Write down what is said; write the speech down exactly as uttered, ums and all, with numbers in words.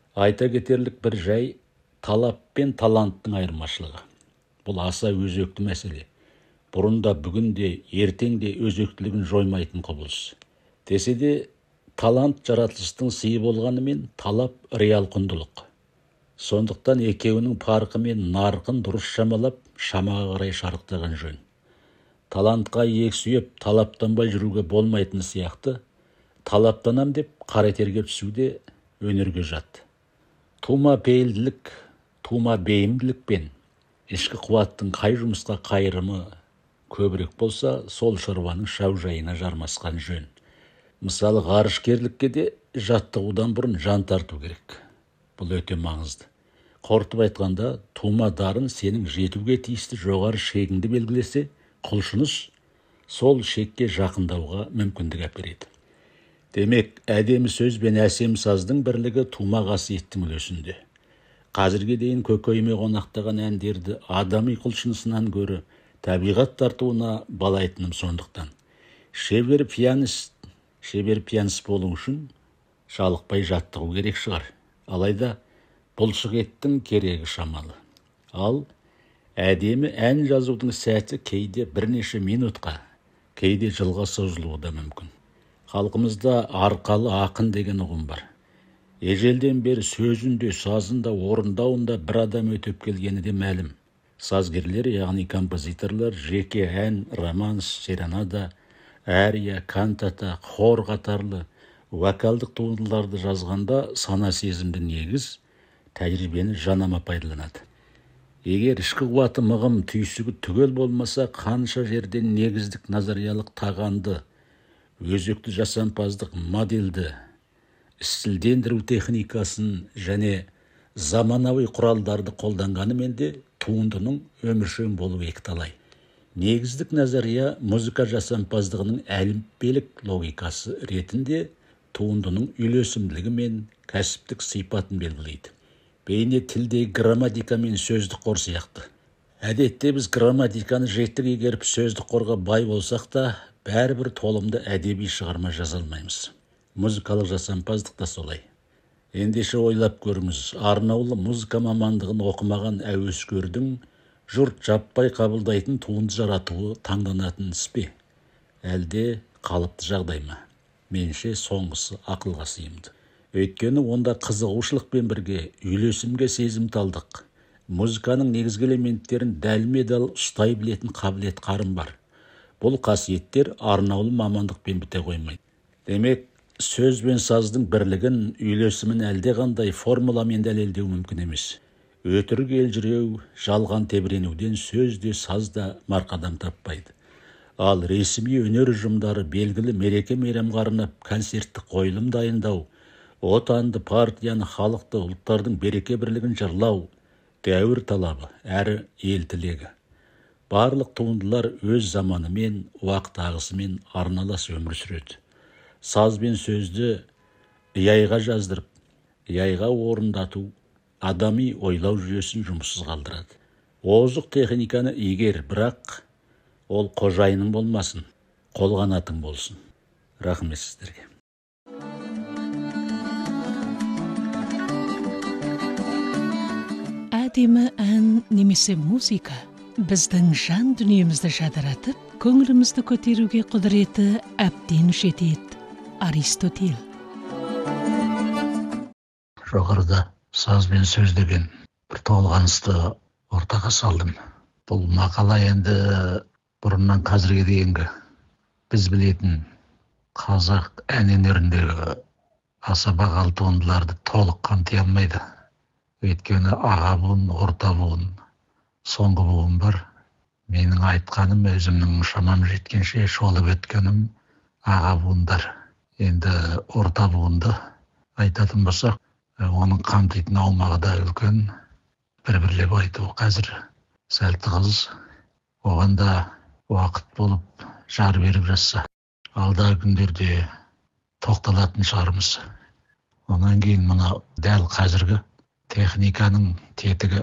Айта кетерлік бір жай талап пен таланттың айырмашылығы. Бұл аса өзекті мәселе. Бұрында бүгін де, ертең де өзектілігін жоймайтын құбылыс. Десе де, талант жаратылыстың сыйы болғанымен талап реал құндылық. Сондықтан екеуінің парқы мен нарқын дұрыс шамалап, шамаға қарай шарықтаған жөн. Талантқа иек сүйеп, талаптанбай жүруге болмайтыны сияқты, талаптанам деп қара терге түсуде өнерге жат. Тума пейілділік, тума бейімділік пен ішкі қуаттың қай жұмысқа қайырымы көбірек болса, сол шаруаның шаужайына жармасқан жөн. Мысалы, ғарышкерлікке де жаттығудан бұрын жан тарту керек. Бұл өте маңызды. Қорытып айтқанда, тума дарын сенің жетуге тиісті жоғары шегіңді белгілесе, құлшыныс сол шекке жақындауға мүмкіндік әпереді. Демек, әдемі сөз бен әсем саздың бірлігі тума қасиеттің үлесінде. Қазірге дейін көкейіме қонақтаған әндерді адами құлшынысынан гөрі табиғат тартуына балайтыным сондықтан. Шебер пианист, шебер пианист болу үшін жалықпай жаттығу керек шығар. Алайда бұлшық еттің керегі шамалы. Ал әдемі ән жазудың сәті кейде бірнеше минутқа, кейде жылға созылуы да мүмкін. Халқымызда арқалы ақын деген ұғым бар. Ежелден бері сөзінде, сазында, орындауында бір адам өтіп келгені де мәлім. Сазгерлер, яғни композиторлар, жеке ән, романс, серенада, ария, кантата, хор қатарлы вокалдық туындыларды жазғанда сана сезімді негіз, тәжірибені жанама пайдаланады. Егер ішкі қуаты мығым, түйсігі түгел болмаса, қанша жерден негіздік назариялық тағанды, өзекті жасампаздық модельді, стильдендіру техникасын және заманауи құралдарды қолданғанымен де туындының өміршең болуы екіталай. Негіздік назария музыка жасампаздығының әліппелік логикасы ретінде туындының үйлесімділігі мен кәсіптік сипатын белгілейді. Бейне тілдегі грамматика мен сөздік қор сияқты. Әдетте біз грамматиканы жетік игеріп сөздік қорға бай болсақ та, бәрібір толымды әдеби шығарма жаза алмаймыз. Музыкалық жасампаздық та солай. Ендеше ойлап көріңіз, арнаулы музыка мамандығын оқымаған әуескердің жұрт жаппай қабылдайтын туынды жаратуы таңданатын іс пе? Әлде қалыпты жағдай ма? Менше соңғысы ақылға сыйымды. Өйткені онда қызығушылықпен бірге үйлесімге сезімталдық, музыканың негізгі элементтерін дәлме-дәл ұстай білетін қабілет қарын бар. Бұл қасиеттер арнаулы мамандықпен біте қоймайды. Демек, сөз бен саздың бірлігін, үйлесімін әлде қандай формуламен дәлелдеу мүмкін емес. Өтірік елжіреу, жалған тебіренуден сөз де саз да марқадам таппайды. Ал ресми өнер ұжымдары белгілі мереке мейрамға арнап концерттік қойылым дайындау, отанды, партияны, халықты, ұлттардың береке бірлігін жырлау дәуір талабы, әрі ел тілегі. Барлық туындылар өз заманымен, уақыт ағысымен арналас өмір сүреді. Саз бен сөзді яйға жаздырып, яйға орындату адами ойлау жүйесін жұмыссыз қалдырады. Озық техниканы игер, бірақ ол қожайының болмасын, қолғанатың болсын. Рахмет сіздерге. Әдемі ән немесе музыка біздің жан дүниемізді жадыратып, көңілімізді көтеруге құдіреті әбден жетеді. Аристотель. Жоғарыда саз бен сөз деген бір толғанысты ортаға салдым. Бұл мақала енді бұрыннан қазірге дейінгі біз білетін қазақ ән өнеріндегі аса бағалы туындыларды толық қамти алмайды. Өйткені аға буын, орта буын, соңғы буын бар. Менің айтқаным, өзімнің шамам жеткенше шолып өткенім аға буындар. Енді орта буынды айтатын болсақ, оның қамтитын аумағы да үлкен. Бір-бірлеп айту қазір сәл тығыз. Оған да уақыт болып жар беріп жатса, алдағы күндерде тоқталатын шығармыз. Онан кейін мына дәл қазіргі техниканың тетігі